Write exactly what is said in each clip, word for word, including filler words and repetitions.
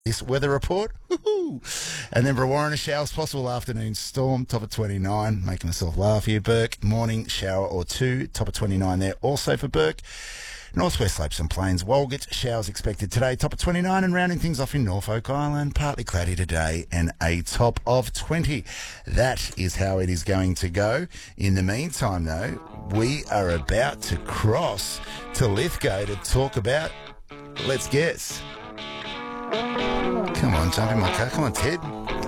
This weather report. Woo-hoo. And then Brewarrina showers, possible afternoon storm, top of twenty-nine. Making myself laugh here. Burke, morning shower or two, top of twenty-nine there. Also for Burke. Northwest Slopes and Plains, Walgett, showers expected today, top of twenty-nine, and rounding things off in Norfolk Island, partly cloudy today and a top of twenty. That is how it is going to go. In the meantime, though, we are about to cross to Lithgow to talk about, let's guess. Come on, jump in my car. Come on, Ted.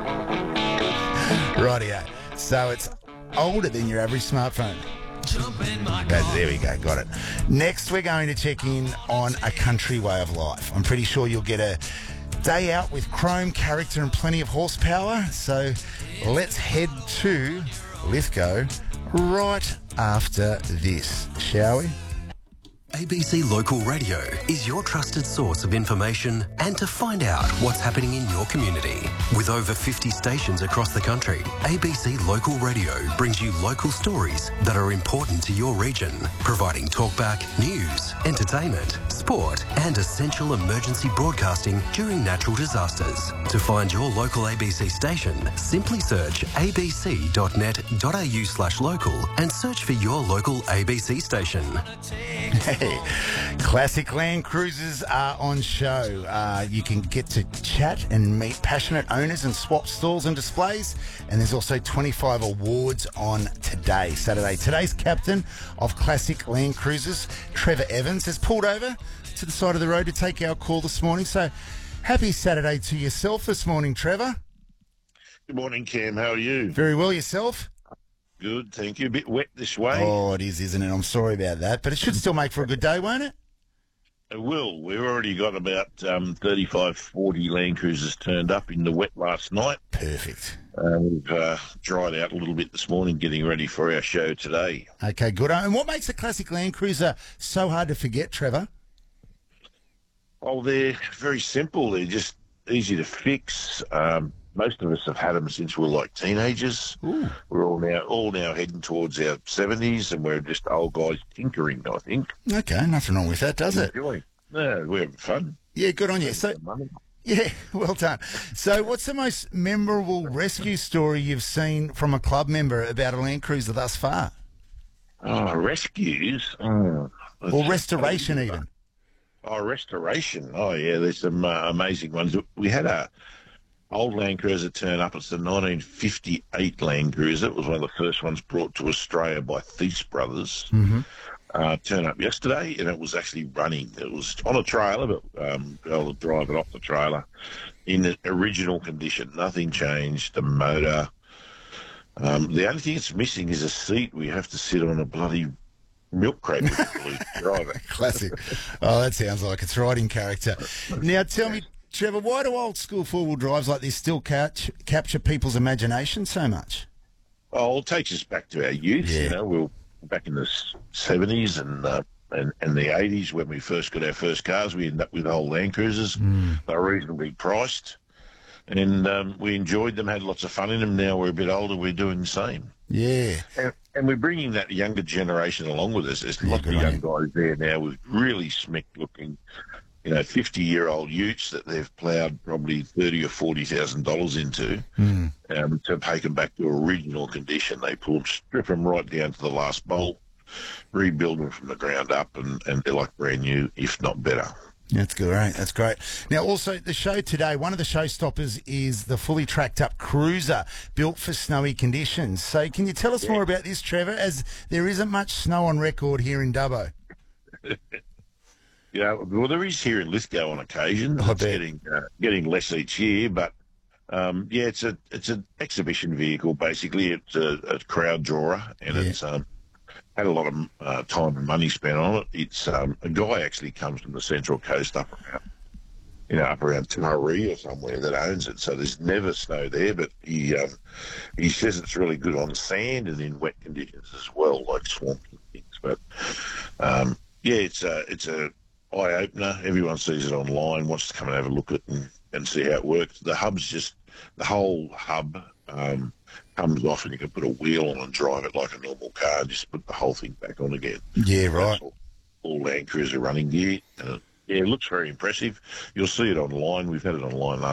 Rightio. So it's older than your average smartphone. That, there we go, got it. Next, we're going to check in on a country way of life. I'm pretty sure you'll get a day out with chrome, character and plenty of horsepower. So let's head to Lithgow right after this, shall we? A B C Local Radio is your trusted source of information and to find out what's happening in your community. With over fifty stations across the country, A B C Local Radio brings you local stories that are important to your region, providing talkback, news, entertainment, sport and essential emergency broadcasting during natural disasters. To find your local A B C station, simply search abc.net.au slash local and search for your local A B C station. Hey, Classic Land Cruisers are on show. Uh, you can get to chat and meet passionate owners and swap stalls and displays. And there's also twenty-five awards on today, Saturday. Today's captain of Classic Land Cruisers, Trevor Evans, has pulled over to the side of the road to take our call this morning. So happy Saturday to yourself this morning, Trevor. Good morning, Cam. How are you? Very well, yourself? Good, thank you. A bit wet this way. Oh, it is, isn't it? I'm sorry about that. But it should still make for a good day, won't it? It will. We've already got about um, thirty-five, forty Land Cruisers turned up in the wet last night. Perfect. Uh, we've uh, dried out a little bit this morning, getting ready for our show today. Okay, good. And what makes a Classic Land Cruiser so hard to forget, Trevor? Oh, they're very simple. They're just easy to fix. Um, most of us have had them since we were like teenagers. Ooh. We're all now all now heading towards our seventies, and we're just old guys tinkering, I think. Okay, nothing wrong with that, does it? Enjoying. No, we're having fun. Yeah, good on you. So, yeah, well done. So what's the most memorable rescue story you've seen from a club member about a Land Cruiser thus far? Oh, rescues. Oh, or restoration even? Oh, restoration. Oh, yeah, there's some uh, amazing ones. We had a old Land Cruiser turn up. It's the nineteen fifty-eight Land Cruiser. It was one of the first ones brought to Australia by Thies Brothers. Mm-hmm. Uh, turn up yesterday, and it was actually running. It was on a trailer, but um, able to drive it off the trailer in the original condition. Nothing changed. The motor. Um, the only thing it's missing is a seat. We have to sit on a bloody milk crate with the blue driver. Classic. Oh, that sounds like it's right in character. Now, tell me, Trevor, why do old school four-wheel drives like this still catch, capture people's imagination so much? Oh, it takes us back to our youth. Yeah. You know, we were back in the seventies and, uh, and and the eighties when we first got our first cars. We ended up with old Land Cruisers. Mm. They were reasonably priced, and um, we enjoyed them, had lots of fun in them. Now we're a bit older, we're doing the same. Yeah. And, and we're bringing that younger generation along with us. There's Yeah, lots of good on young you. guys there now with really smick-looking, you know, fifty-year-old utes that they've ploughed probably thirty or forty thousand dollars into Mm. um, to take them back to original condition. They pull them, strip them right down to the last bolt, rebuild them from the ground up, and, and they're like brand new, if not better. That's great. That's great. Now, also, the show today, one of the showstoppers is the fully tracked-up Cruiser built for snowy conditions. So can you tell us Yeah. more about this, Trevor, as there isn't much snow on record here in Dubbo? Yeah, well, there is here in Lithgow on occasion. I It's bet. getting uh, getting less each year, but um, yeah, it's a it's an exhibition vehicle. Basically, it's a, a crowd drawer, and Yeah. it's um, had a lot of uh, time and money spent on it. It's um, a guy actually comes from the Central Coast up around, you know, up around Taree or somewhere that owns it. So there's never snow there, but he um, he says it's really good on sand and in wet conditions as well, like swamps and things. But um, yeah, it's a it's a eye opener. Everyone sees it online, wants to come and have a look at it and, and see how it works. The hub's just the whole hub um, comes off, and you can put a wheel on and drive it like a normal car. Just put the whole thing back on again. Yeah, right. All, all Land Cruiser running gear, and it Yeah, it looks very impressive. You'll see it online. We've had it online last